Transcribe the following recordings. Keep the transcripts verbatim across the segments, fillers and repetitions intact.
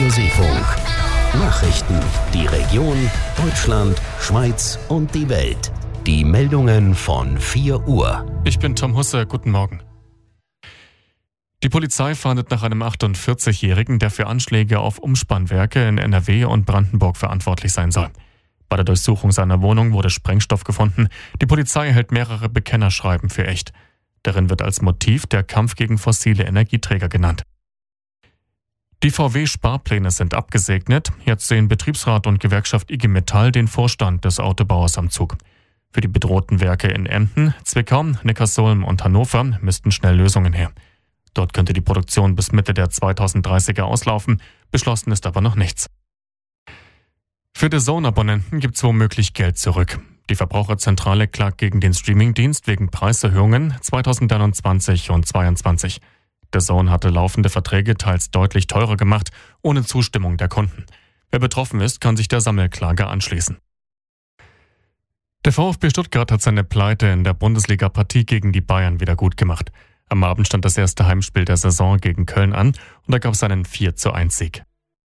Seefunk. Nachrichten, die Region, Deutschland, Schweiz und die Welt. Die Meldungen von vier Uhr. Ich bin Tom Husse, guten Morgen. Die Polizei fahndet nach einem achtundvierzigjährigen, der für Anschläge auf Umspannwerke in N R W und Brandenburg verantwortlich sein soll. Bei der Durchsuchung seiner Wohnung wurde Sprengstoff gefunden. Die Polizei hält mehrere Bekennerschreiben für echt. Darin wird als Motiv der Kampf gegen fossile Energieträger genannt. Die V W-Sparpläne sind abgesegnet. Jetzt sehen Betriebsrat und Gewerkschaft I G Metall den Vorstand des Autobauers am Zug. Für die bedrohten Werke in Emden, Zwickau, Neckarsulm und Hannover müssten schnell Lösungen her. Dort könnte die Produktion bis Mitte der zweitausenddreißiger auslaufen. Beschlossen ist aber noch nichts. Für D A Z N-Abonnenten gibt es womöglich Geld zurück. Die Verbraucherzentrale klagt gegen den Streamingdienst wegen Preiserhöhungen zweitausendeinundzwanzig und zweitausendzweiundzwanzig. D A Z N hatte laufende Verträge teils deutlich teurer gemacht, ohne Zustimmung der Kunden. Wer betroffen ist, kann sich der Sammelklage anschließen. Der VfB Stuttgart hat seine Pleite in der Bundesliga-Partie gegen die Bayern wieder gut gemacht. Am Abend stand das erste Heimspiel der Saison gegen Köln an und da gab es einen vier zu eins Sieg.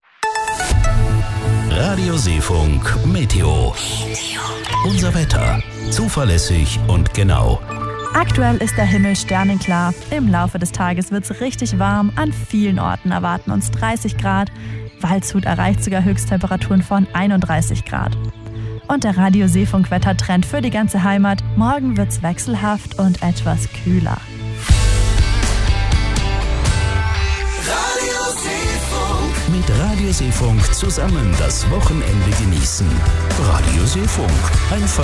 Radio Seefunk Meteo. Unser Wetter. Zuverlässig und genau. Aktuell ist der Himmel sternenklar. Im Laufe des Tages wird es richtig warm. An vielen Orten erwarten uns dreißig Grad. Waldshut erreicht sogar Höchsttemperaturen von einunddreißig Grad. Und der Radio Seefunk Wettertrend für die ganze Heimat. Morgen wird's wechselhaft und etwas kühler. Radio Seefunk. Mit Radio Seefunk zusammen das Wochenende genießen. Radio Seefunk. Einfach